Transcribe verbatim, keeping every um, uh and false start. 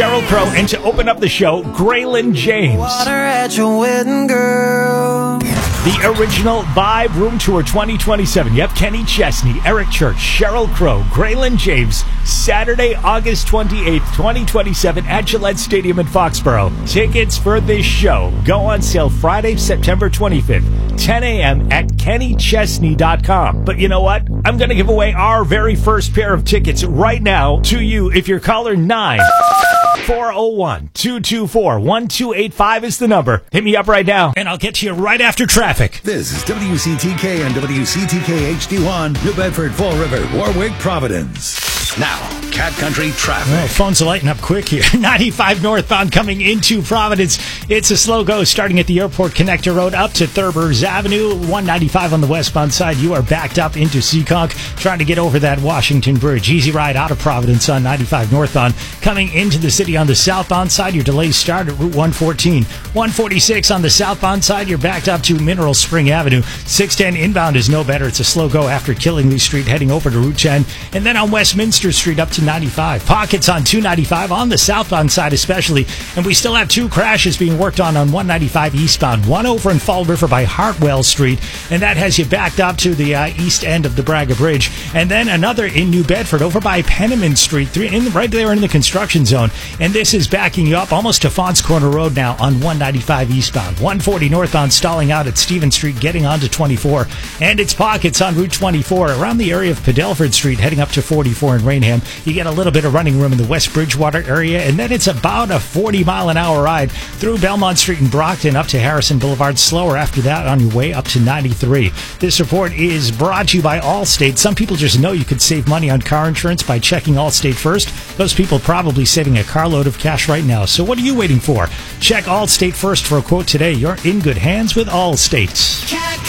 Sheryl Crow, and to open up the show, Graylin James. Water at your wedding, girl. The original Vibe Room Tour twenty twenty-seven. You have Kenny Chesney, Eric Church, Sheryl Crow, Graylin James. Saturday, August twenty-eighth, twenty twenty-seven at Gillette Stadium in Foxborough. Tickets for this show go on sale Friday, September twenty-fifth, ten a.m. at kenny chesney dot com. But you know what? I'm going to give away our very first pair of tickets right now to you if you're caller nine. four oh one, two two four, one two eight five is the number. Hit me up right now, and I'll get to you right after traffic. This is W C T K and W C T K H D one, New Bedford, Fall River, Warwick, Providence. Now, Cat Country traffic. Well, phones are lighting up quick here. ninety-five northbound coming into Providence. It's a slow go starting at the Airport Connector Road up to Thurbers Avenue. one ninety-five on the westbound side. You are backed up into Seekonk trying to get over that Washington Bridge. Easy ride out of Providence on ninety-five northbound. Coming into the city on the southbound side, your delays start at Route one fourteen. one forty-six on the southbound side, you're backed up to Mineral Spring Avenue. six ten inbound is no better. It's a slow go after Killingly Street heading over to Route ten. And then on Westminster Street up to ninety-five. Pockets on two ninety-five on the southbound side especially. And we still have two crashes being worked on on one ninety-five eastbound. One over in Fall River by Hartwell Street. And that has you backed up to the uh, east end of the Braga Bridge. And then another in New Bedford over by Penniman Street, three, in, right there in the construction zone. And this is backing you up almost to Fonts Corner Road now on one ninety-five eastbound. one forty northbound stalling out at Stephen Street getting onto twenty-four. And it's pockets on Route twenty-four around the area of Padelford Street heading up to forty-four in Rainham. You get a little bit of running room in the West Bridgewater area, and then it's about a forty mile an hour ride through Belmont Street and Brockton up to Harrison Boulevard. Slower after that on your way up to ninety-three. This report is brought to you by Allstate. Some people just know you could save money on car insurance by checking Allstate first. Those people probably saving a carload of cash right now. So what are you waiting for? Check Allstate first for a quote today. You're in good hands with Allstate.